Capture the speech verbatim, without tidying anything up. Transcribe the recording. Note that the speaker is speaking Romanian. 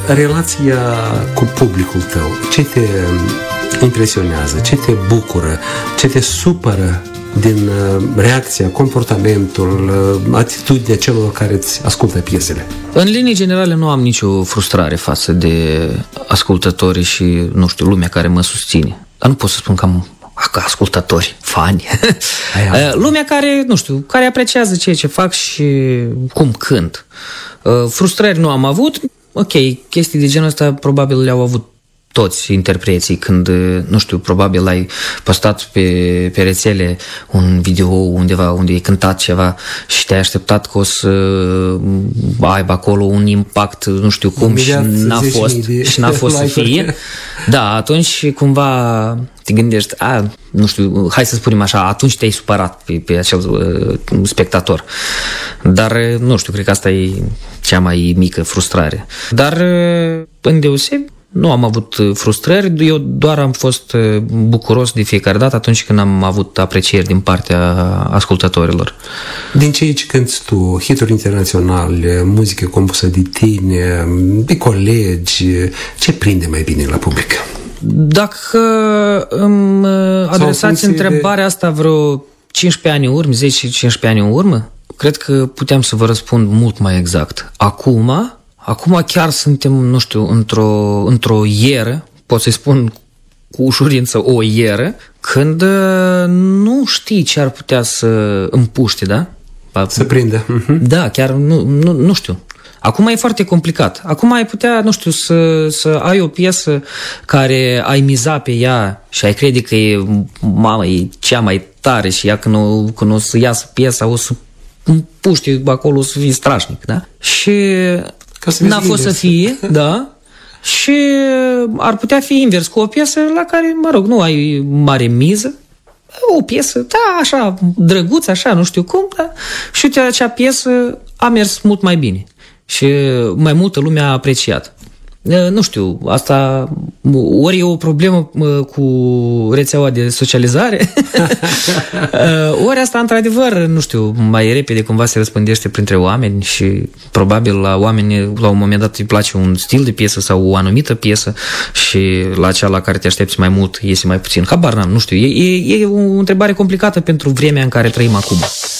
relația cu publicul tău, ce te impresionează, ce te bucură, ce te supără din reacția, comportamentul, atitudinea celor care îți ascultă piesele? În linii generale nu am nicio frustrare față de ascultătorii și, nu știu, lumea care mă susține. Dar nu pot să spun că am ascultători, fani. Lumea care, nu știu, care apreciază ceea ce fac și cum cânt. Frustrări nu am avut. Ok, chestii de genul ăsta probabil le-au avut toți interpreții când, nu știu, probabil ai postat pe, pe rețele un video undeva unde ai cântat ceva și te-ai așteptat că o să aibă acolo un impact, nu știu cum, imediat și n-a fost, și n-a fost să fie. Da, atunci cumva te gândești, a, nu știu, hai să spunem așa, atunci te-ai supărat pe, pe acel uh, spectator. Dar, nu știu, cred că asta e cea mai mică frustrare. Dar, îndeosebi, nu am avut frustrări, eu doar am fost bucuros de fiecare dată atunci când am avut aprecieri din partea ascultătorilor. Din ce aici cânti tu, hituri internaționale, muzică compusă de tine, de colegi, ce prinde mai bine la public? Dacă îmi adresați întrebarea asta vreo cincisprezece ani în urmă, zece cincisprezece ani în urmă, cred că puteam să vă răspund mult mai exact. Acum... Acum chiar suntem, nu știu, într-o, într-o ieră, pot să-i spun cu ușurință o ieră, când nu știi ce ar putea să împuște, da? Să prindă. Da, chiar nu, nu, nu știu. Acum e foarte complicat. Acum ai putea, nu știu, să, să ai o piesă care ai miza pe ea și ai crede că e, mamă, e cea mai tare și ea când o, când o să iasă piesa o să împuște acolo, o să fie strașnic, da? Și... n-a fost să fie, da, și ar putea fi invers, cu o piesă la care, mă rog, nu ai mare miză, o piesă, da, așa, drăguț, așa, nu știu cum, da, și uite, acea piesă a mers mult mai bine și mai multă lume a apreciat. Nu știu, asta ori e o problemă cu rețeaua de socializare, ori asta, într-adevăr, nu știu, mai repede cumva se răspândește printre oameni și probabil la oameni la un moment dat îi place un stil de piesă sau o anumită piesă și la cea la care te aștepți mai mult iese mai puțin. Habar n-am, nu știu, e, e, e o întrebare complicată pentru vremea în care trăim acum.